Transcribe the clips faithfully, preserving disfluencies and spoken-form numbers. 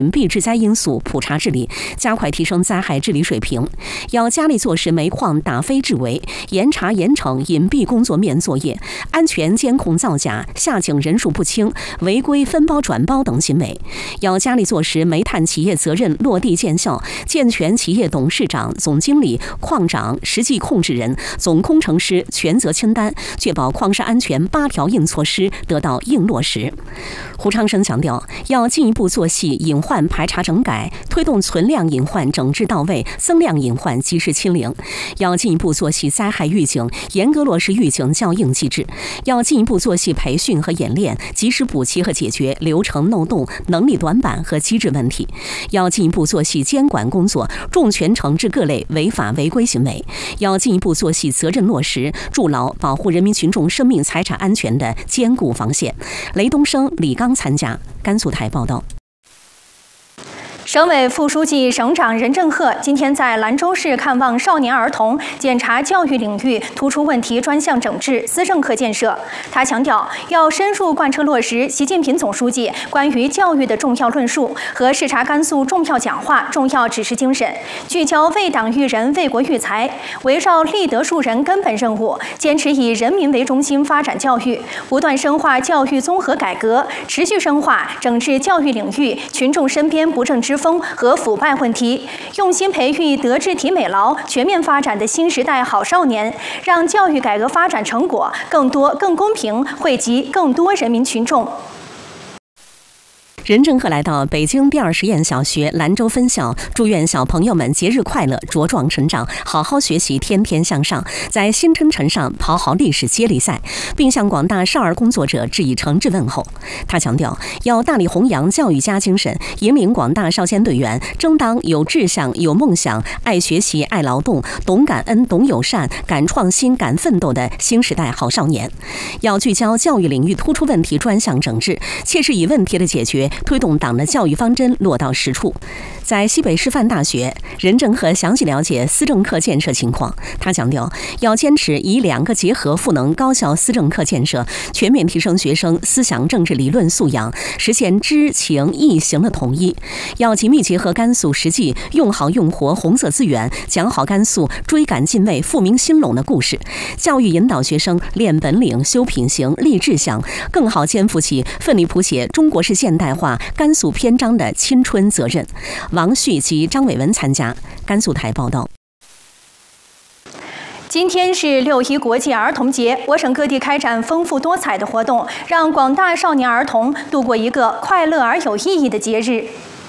隐蔽致灾因素普查治理，加快提升灾害治理水平。要加力坐实煤矿打非治围，严查严惩隐蔽工作面作业、安全监控造假、下井人数不清、违规分包转包等行为。要加力坐实煤炭企业责任落地见效，健全企业董事长、总经理、矿长、实际控制人、总工程师权责清单，确保矿山安全八条硬措施得到硬落实。胡昌生强调，要进一步做细隐患排查整改，推动存量隐患整治到位，增量隐患及时清零。要进一步做细灾害预警，严格落实预警校应机制。要进一步做细培训和演练，及时补齐和解决流程漏洞、能力短板和机制问题。要进一步做细监管工作，重拳惩治各类违法违规行为。要进一步做细责任落实，筑牢保护人民群众生命财产安全的坚固防线。雷东升、李刚参加。甘肃台报道。 省委副书记、省长任正鹤今天在兰州市看望少年儿童，检查教育领域突出问题专项整治、思政课建设。他强调，要深入贯彻落实习近平总书记关于教育的重要论述和视察甘肃重要讲话、重要指示精神，聚焦为党育人、为国育才，围绕立德树人根本任务，坚持以人民为中心发展教育，不断深化教育综合改革，持续深化整治教育领域群众身边不正之风和腐败问题，用心培育德智体美劳全面发展的新时代好少年，让教育改革发展成果更多、更公平，惠及更多人民群众。 任正鹤来到北京第二实验小学兰州分校，祝愿小朋友们节日快乐，茁壮成长，好好学习，天天向上，在新征程上跑好历史接力赛，并向广大少儿工作者致以诚挚问候。他强调，要大力弘扬教育家精神，引领广大少先队员争当有志向、有梦想、爱学习、爱劳动、懂感恩、懂友善、敢创新、敢奋斗的新时代好少年。要聚焦教育领域突出问题专项整治，切实以问题的解决推动党的教育方针落到实处。在西北师范大学，任正鹤详细了解思政课建设情况。他强调，要坚持以两个结合赋能高校思政课建设，全面提升学生思想政治理论素养，实现知情意行的统一。要紧密结合甘肃实际，用好用活红色资源，讲好甘肃追赶进位、复明兴隆的故事，教育引导学生练本领、修品行、立志向，更好肩负起奋力谱写中国式现代化甘肃篇章的青春责任。王旭及张伟文参加。甘肃台报道。 今天是六一国际儿童节，我省各地开展丰富多彩的活动，让广大少年儿童度过一个快乐而有意义的节日。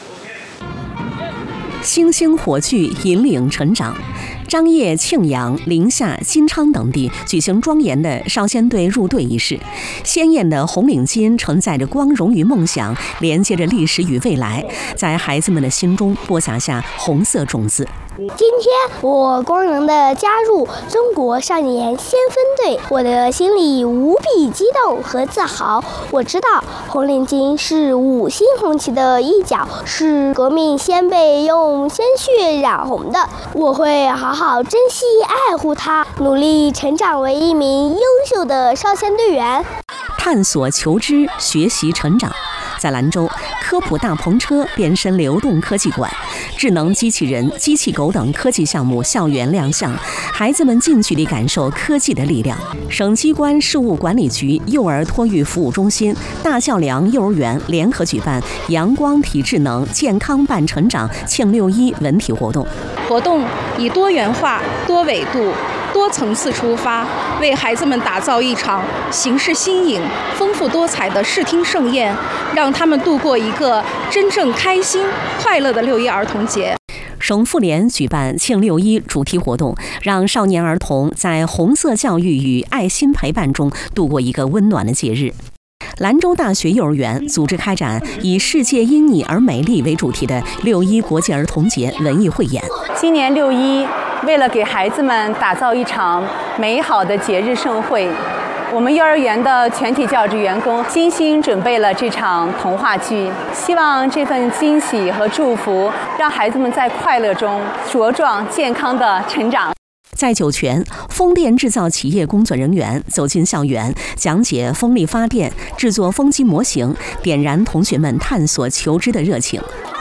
星星火炬引领成长。张掖、庆阳、临夏、金昌等地举行庄严的少先队入队仪式，鲜艳的红领巾承载着光荣与梦想，连接着历史与未来，在孩子们的心中播撒下红色种子。 今天我光荣地加入中国少年先锋队，我的心里无比激动和自豪。我知道红领巾是五星红旗的一角，是革命先辈用鲜血染红的。我会好好珍惜爱护它，努力成长为一名优秀的少先队员。 探索求知，学习成长。在兰州，科普大篷车变身流动科技馆，智能机器人、机器狗等科技项目校园亮相，孩子们近距离感受科技的力量。省机关事务管理局幼儿托育服务中心、大教良幼儿园联合举办“阳光体智能，健康伴成长”庆六一文体活动。 活动以多元化、多维度、多层次出发，为孩子们打造一场形式新颖、丰富多彩的视听盛宴，让他们度过一个真正开心、快乐的六一儿童节。 省妇联举办庆六一主题活动，让少年儿童在红色教育与爱心陪伴中度过一个温暖的节日。兰州大学幼儿园组织开展以世界因你而美丽为主题的六一国际儿童节文艺汇演。 今年六一，为了给孩子们打造一场美好的节日盛会，我们幼儿园的全体教职员工精心准备了这场童话剧，希望这份惊喜和祝福让孩子们在快乐中茁壮健康的成长。 在酒泉，风电制造企业工作人员走进校园，讲解风力发电、制作风机模型，点燃同学们探索求知的热情。